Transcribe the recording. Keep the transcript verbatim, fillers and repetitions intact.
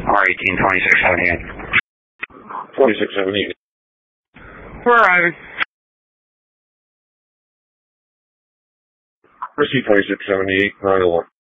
R eighteen, twenty-six seventy-eight. twenty-six seventy-eight. We're arriving. Proceed twenty-six seventy-eight, nine oh one.